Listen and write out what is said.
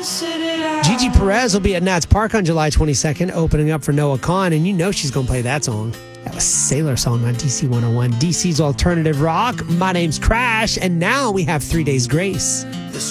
Gigi Perez will be at Nats Park on July 22nd, opening up for Noah Kahan, and you know she's going to play that song. That was Sailor Song on DC 101, DC's Alternative Rock. My name's Crash, and now we have 3 Days Grace.